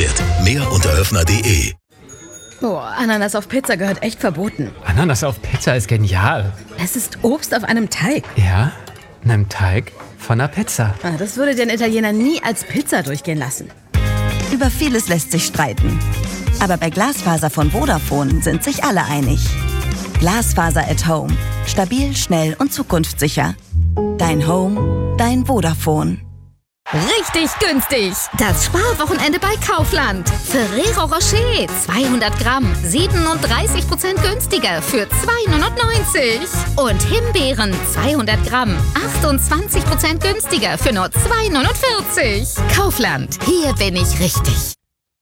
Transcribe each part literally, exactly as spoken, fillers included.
wert. Mehr unter höfner punkt de. Boah, Ananas auf Pizza gehört echt verboten. Ananas auf Pizza ist genial. Es ist Obst auf einem Teig. Ja, einem Teig von einer Pizza. Ah, das würde den Italiener nie als Pizza durchgehen lassen. Über vieles lässt sich streiten. Aber bei Glasfaser von Vodafone sind sich alle einig. Glasfaser at Home. Stabil, schnell und zukunftssicher. Dein Home, dein Vodafone. Richtig günstig. Das Sparwochenende bei Kaufland. Ferrero Rocher zweihundert Gramm, siebenunddreißig Prozent günstiger für zwei neunundneunzig. Und Himbeeren zweihundert Gramm, achtundzwanzig Prozent günstiger für nur zwei neunundvierzig. Kaufland, hier bin ich richtig.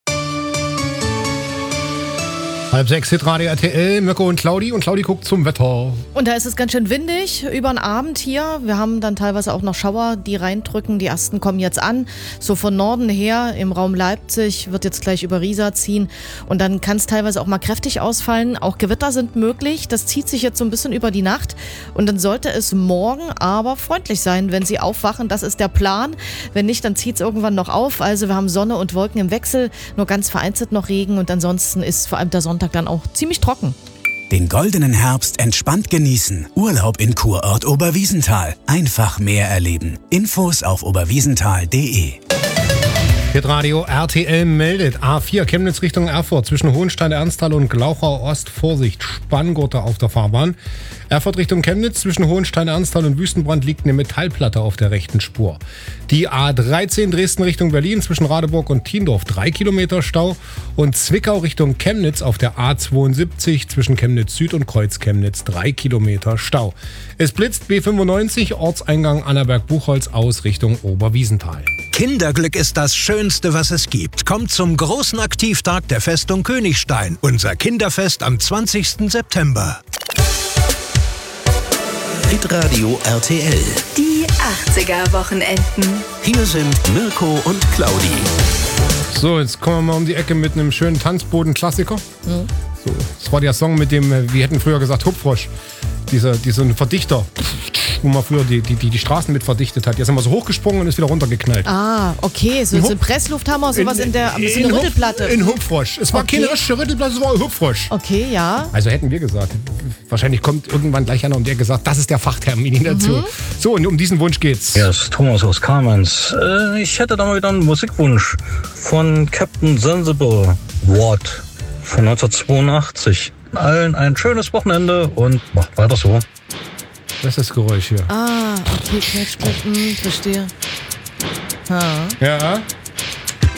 Halb sechs, Hitradio R T L, Mirko und Claudi. Und Claudi guckt zum Wetter. Und da ist es ganz schön windig über den Abend hier. Wir haben dann teilweise auch noch Schauer, die reindrücken. Die ersten kommen jetzt an. So von Norden her im Raum Leipzig wird jetzt gleich über Riesa ziehen. Und dann kann es teilweise auch mal kräftig ausfallen. Auch Gewitter sind möglich. Das zieht sich jetzt so ein bisschen über die Nacht. Und dann sollte es morgen aber freundlich sein, wenn Sie aufwachen. Das ist der Plan. Wenn nicht, dann zieht es irgendwann noch auf. Also wir haben Sonne und Wolken im Wechsel. Nur ganz vereinzelt noch Regen. Und ansonsten ist vor allem der Sonntag dann auch ziemlich trocken. Den goldenen Herbst entspannt genießen. Urlaub in Kurort Oberwiesenthal. Einfach mehr erleben. Infos auf oberwiesenthal punkt de. Hitradio R T L meldet A vier Chemnitz Richtung Erfurt zwischen Hohenstein-Ernsthal und Glauchau Ost. Vorsicht, Spanngurte auf der Fahrbahn. Erfurt Richtung Chemnitz zwischen Hohenstein-Ernsthal und Wüstenbrand liegt eine Metallplatte auf der rechten Spur. Die A dreizehn Dresden Richtung Berlin zwischen Radeburg und Thiendorf drei Kilometer Stau. Und Zwickau Richtung Chemnitz auf der A zweiundsiebzig zwischen Chemnitz Süd und Kreuz Chemnitz drei Kilometer Stau. Es blitzt B fünfundneunzig Ortseingang Annaberg-Buchholz aus Richtung Oberwiesenthal. Kinderglück ist das Schönste, was es gibt. Kommt zum großen Aktivtag der Festung Königstein. Unser Kinderfest am zwanzigsten September. Hitradio R T L. Die achtziger-Wochenenden. Hier sind Mirko und Claudi. So, jetzt kommen wir mal um die Ecke mit einem schönen Tanzboden-Klassiker. Mhm. So, das war der Song mit dem, wir hätten früher gesagt, Hupfrosch. Dieser, dieser Verdichter, wo man früher die, die, die Straßen mit verdichtet hat. Jetzt sind wir so hochgesprungen und ist wieder runtergeknallt. Ah, okay. So, so ein Presslufthammer, sowas in, in der so eine Rüttelplatte. In Hupfrosch. Es war okay. Keine richtige Rüttelplatte, es war ein Hupfrosch. Okay, ja. Also hätten wir gesagt. Wahrscheinlich kommt irgendwann gleich einer und der gesagt, das ist der Fachtermin dazu. Mhm. So, und um diesen Wunsch geht's. Ja, das ist Thomas aus Kamenz. Äh, ich hätte da mal wieder einen Musikwunsch von Captain Sensible Watt von neunzehnhundertzweiundachtzig. Allen ein schönes Wochenende und macht weiter so. Das ist das Geräusch hier. Ah, okay, Knetschblick, hm, verstehe. Ha. Ja.